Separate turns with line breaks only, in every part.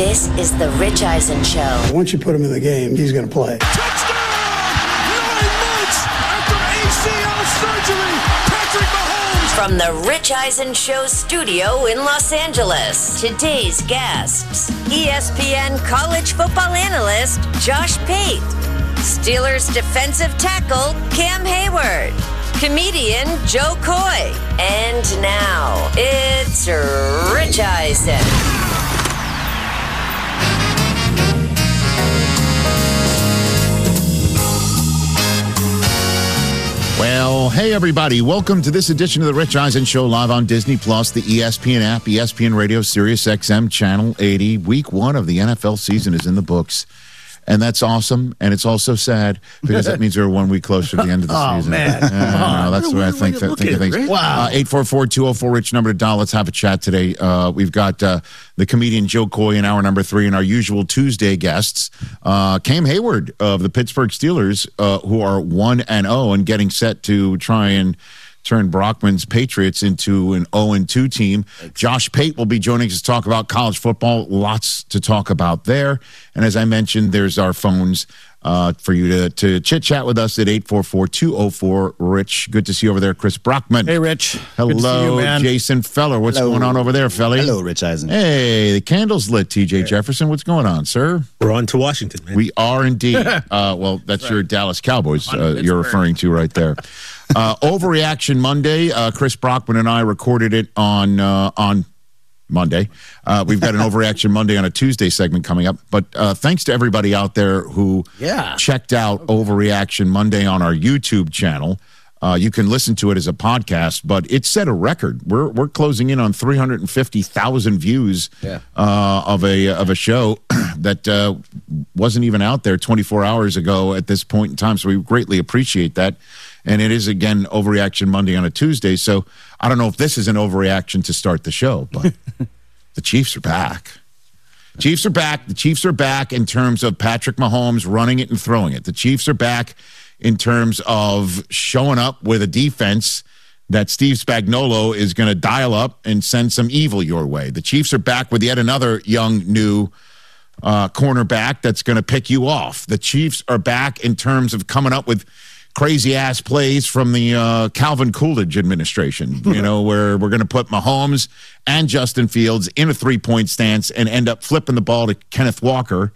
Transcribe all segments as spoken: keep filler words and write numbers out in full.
This is the Rich Eisen Show.
Once you put him in the game, he's going to play.
Touchdown! Nine months after A C L surgery, Patrick Mahomes.
From the Rich Eisen Show studio in Los Angeles, today's guests, E S P N college football analyst Josh Pate, Steelers defensive tackle Cam Hayward, comedian Joe Coy, and now it's Rich Eisen.
Well, hey, everybody. Welcome to this edition of the Rich Eisen Show live on Disney Plus, the E S P N app, E S P N Radio, Sirius X M, Channel eighty. Week one of the N F L season is in the books. And that's awesome. And it's also sad because that means we're one week closer to the end of the
oh,
season.
Man.
Uh, no, that's the way I think, that, think of things.
Wow.
Uh, eight four four, two oh four, Rich, number to dial. Let's have a chat today. Uh, we've got uh, the comedian Joe Coy in hour number three and our usual Tuesday guests. Uh, Cam Hayward of the Pittsburgh Steelers, uh, who are one and oh and getting set to try and turn Brockman's Patriots into an oh and two team. Josh Pate will be joining us to talk about college football. Lots to talk about there. And as I mentioned, there's our phones uh, for you to, to chit-chat with us at eight four four, two oh four, Rich. Good to see you over there, Chris Brockman.
Hey, Rich.
Hello,
Good to see you, man.
Jason Feller. What's
Hello.
going on over there, Felly?
Hello, Rich Eisen.
Hey, the candle's lit, T J Jefferson. What's going on, sir?
We're on to Washington, man.
We are indeed. uh, well, that's right. Your Dallas Cowboys uh, you're referring to right there. Uh, Overreaction Monday. Uh, Chris Brockman and I recorded it on uh, on Monday. Uh, we've got an Overreaction Monday on a Tuesday segment coming up. But uh, thanks to everybody out there who
yeah.
checked out Overreaction Monday on our YouTube channel. Uh, you can listen to it as a podcast, but it set a record. We're we're closing in on three hundred fifty thousand views
yeah.
uh, of a of a show that uh, wasn't even out there twenty-four hours ago at this point in time. So we greatly appreciate that. And it is, again, Overreaction Monday on a Tuesday. So I don't know if this is an overreaction to start the show, but the Chiefs are back. Chiefs are back. The Chiefs are back in terms of Patrick Mahomes running it and throwing it. The Chiefs are back in terms of showing up with a defense that Steve Spagnuolo is going to dial up and send some evil your way. The Chiefs are back with yet another young, new uh, cornerback that's going to pick you off. The Chiefs are back in terms of coming up with crazy-ass plays from the uh, Calvin Coolidge administration, you know, where we're going to put Mahomes and Justin Fields in a three-point stance and end up flipping the ball to Kenneth Walker.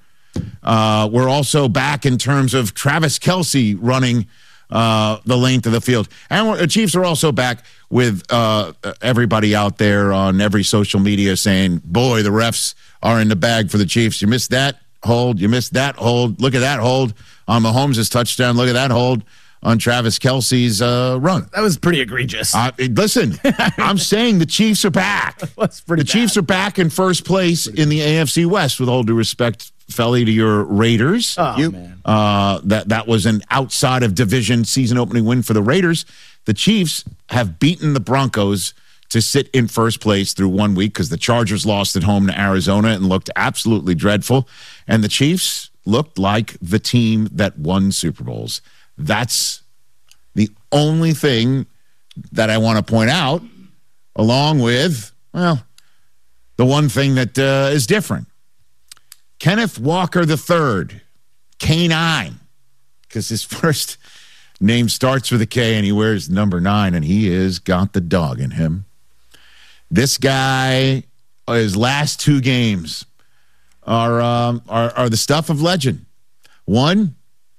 Uh, we're also back in terms of Travis Kelce running uh, the length of the field. And the Chiefs are also back with uh, everybody out there on every social media saying, boy, the refs are in the bag for the Chiefs. You missed that hold. You missed that hold. Look at that hold on Mahomes' touchdown. Look at that hold on Travis Kelce's uh, run.
That was pretty egregious.
Uh, listen, I'm saying the Chiefs are back.
That's pretty
the
bad.
Chiefs are back in first place in the A F C West, with all due respect, Felly, to your Raiders.
Oh,
you,
man.
Uh, that, that was an outside of division season opening win for the Raiders. The Chiefs have beaten the Broncos to sit in first place through one week because the Chargers lost at home to Arizona and looked absolutely dreadful. And the Chiefs looked like the team that won Super Bowls. That's the only thing that I want to point out, along with, well, the one thing that uh, is different. Kenneth Walker the third, K nine, because his first name starts with a K and he wears number nine, and he has got the dog in him. This guy, his last two games are um, are, are the stuff of legend. One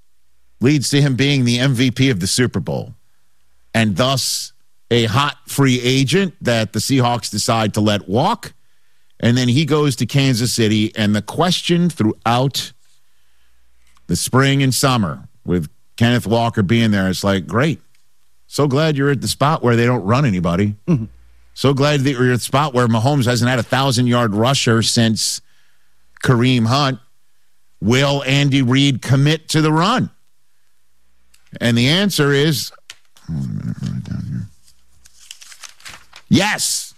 leads to him being the M V P of the Super Bowl, and thus a hot free agent that the Seahawks decide to let walk. And then he goes to Kansas City, and the question throughout the spring and summer with Kenneth Walker being there, it's like, great. So glad you're at the spot where they don't run anybody. Mm-hmm. So glad that you're at the spot where Mahomes hasn't had a thousand-yard rusher since Kareem Hunt. Will Andy Reid commit to the run? And the answer is, hold on a minute, write it down here. Yes.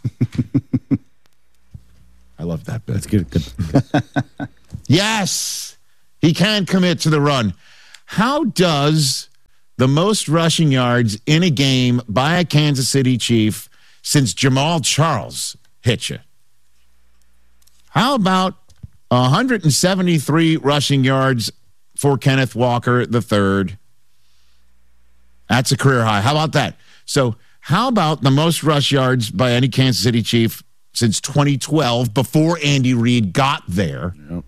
I love that bit.
That's good. good.
Yes, he can commit to the run. How does the most rushing yards in a game by a Kansas City Chief since Jamal Charles hit you? How about one hundred seventy-three rushing yards for Kenneth Walker the third. That's a career high. How about that? So how about the most rush yards by any Kansas City Chief since twenty twelve, before Andy Reid got there?
Yep.